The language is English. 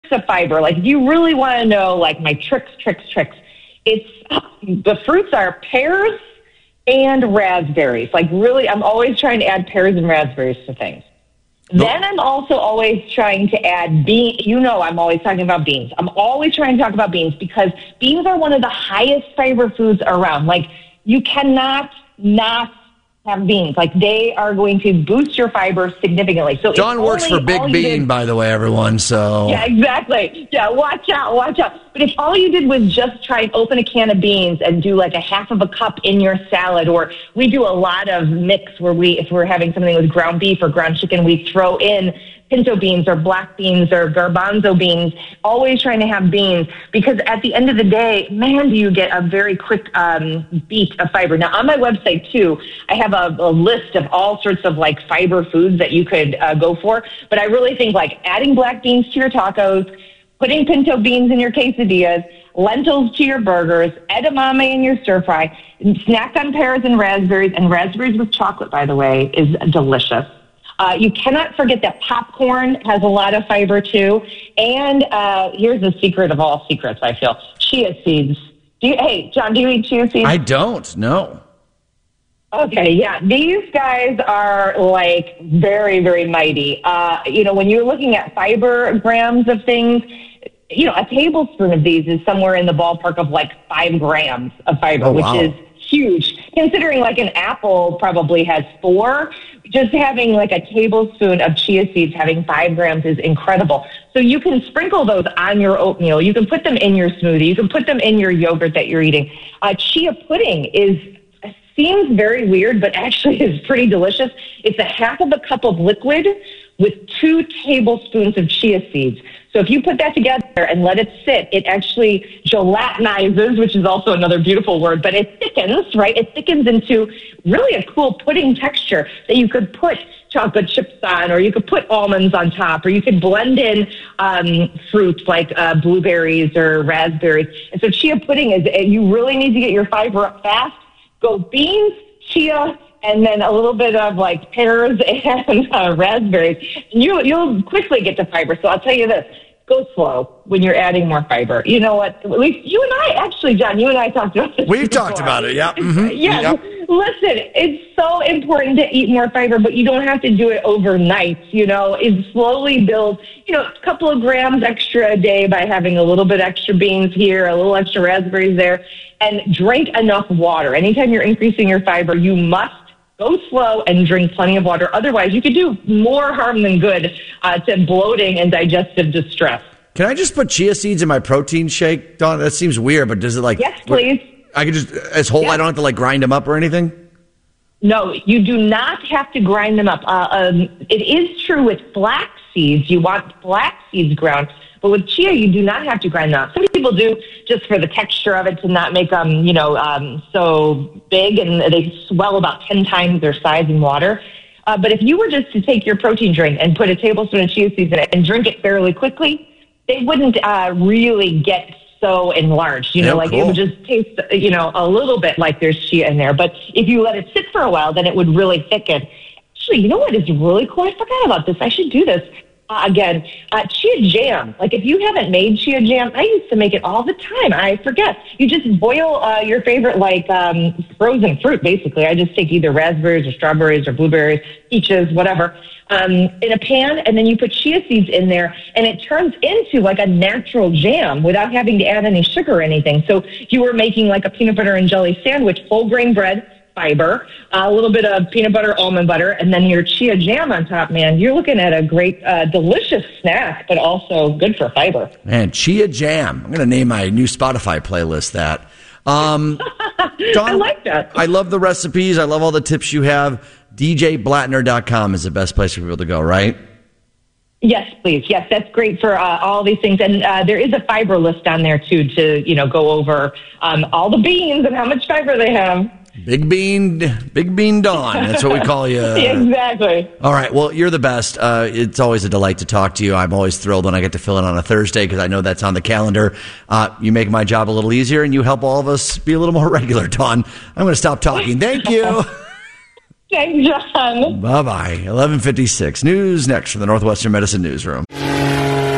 of fiber. Like, if you really want to know, like, my tricks, it's the fruits are pears and raspberries. Like, really, I'm always trying to add pears and raspberries to things. Then I'm also always trying to add beans. You know, I'm always talking about beans. I'm always trying to talk about beans because beans are one of the highest fiber foods around. Like, you cannot not have beans. Like, they are going to boost your fiber significantly. So Dawn works for Big Bean, by the way, everyone. So yeah, exactly. Yeah, watch out. But if all you did was just try and open a can of beans and do like a half of a cup in your salad, or we do a lot of mix where if we're having something with ground beef or ground chicken, we throw in pinto beans or black beans or garbanzo beans, always trying to have beans, because at the end of the day, man, do you get a very quick beat of fiber. Now, on my website, too, I have a list of all sorts of, like, fiber foods that you could go for, but I really think, like, adding black beans to your tacos, putting pinto beans in your quesadillas, lentils to your burgers, edamame in your stir fry, snack on pears and raspberries with chocolate, by the way, is delicious. You cannot forget that popcorn has a lot of fiber, too. And here's the secret of all secrets, I feel. Chia seeds. Hey, John, do you eat chia seeds? I don't, no. Okay, yeah. These guys are, like, very, very mighty. When you're looking at fiber grams of things, a tablespoon of these is somewhere in the ballpark of, like, 5 grams of fiber, which is huge. Considering, like, an apple probably has 4, just having, like, a tablespoon of chia seeds having 5 grams is incredible. So you can sprinkle those on your oatmeal. You can put them in your smoothie. You can put them in your yogurt that you're eating. Chia pudding seems very weird, but actually is pretty delicious. It's a half of a cup of liquid with 2 tablespoons of chia seeds. So if you put that together and let it sit, it actually gelatinizes, which is also another beautiful word, but it thickens, right? It thickens into really a cool pudding texture that you could put chocolate chips on, or you could put almonds on top, or you could blend in fruits like blueberries or raspberries. And so chia pudding you really need to get your fiber up fast. Go beans, chia, and then a little bit of, like, pears and raspberries. And you'll quickly get to fiber. So I'll tell you this. Go slow when you're adding more fiber. You know what? At least you and I, actually, John, you and I talked about this. We've talked about it, yeah. Mm-hmm. Yeah. Yep. Listen, it's so important to eat more fiber, but you don't have to do it overnight. It slowly builds, a couple of grams extra a day by having a little bit extra beans here, a little extra raspberries there, and drink enough water. Anytime you're increasing your fiber, you must go slow and drink plenty of water. Otherwise, you could do more harm than good to bloating and digestive distress. Can I just put chia seeds in my protein shake, Dawn? That seems weird, but does it, like... Yes, please. I could just, as whole, yeah. I don't have to, like, grind them up or anything? No, you do not have to grind them up. It is true with flax seeds. You want flax seeds ground. But with chia, you do not have to grind them up. Some people do just for the texture of it to not make them, so big, and they swell about 10 times their size in water. But if you were just to take your protein drink and put a tablespoon of chia seeds in it and drink it fairly quickly, they wouldn't really get so enlarged. Cool. It would just taste, a little bit like there's chia in there. But if you let it sit for a while, then it would really thicken. Actually, you know what is really cool? I forgot about this. I should do this. Chia jam. Like, if you haven't made chia jam, I used to make it all the time. I forget. You just boil your favorite, frozen fruit, basically. I just take either raspberries or strawberries or blueberries, peaches, whatever, in a pan, and then you put chia seeds in there, and it turns into, like, a natural jam without having to add any sugar or anything. So if you were making, like, a peanut butter and jelly sandwich, whole grain bread, fiber, a little bit of peanut butter, almond butter, and then your chia jam on top, man, you're looking at a great, delicious snack, but also good for fiber. Man, chia jam. I'm going to name my new Spotify playlist that. Dawn, I like that. I love the recipes. I love all the tips you have. DJBlattner.com is the best place for people to go, right? Yes, please. Yes, that's great for all these things. And there is a fiber list on there, too, to, go over all the beans and how much fiber they have. Big Bean Dawn. That's what we call you. Exactly. All right. Well, you're the best. It's always a delight to talk to you. I'm always thrilled when I get to fill in on a Thursday because I know that's on the calendar. You make my job a little easier, and you help all of us be a little more regular, Dawn. I'm going to stop talking. Thank you. Thanks, John. Bye-bye. 11:56. News next from the Northwestern Medicine Newsroom.